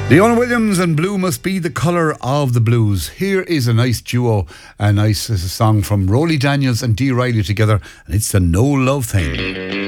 Leona Williams and Blue Must Be the Colour of the Blues. Here is a nice duo, a nice song from Rolly Daniels and Dee Riley together, and it's the No Love Thing.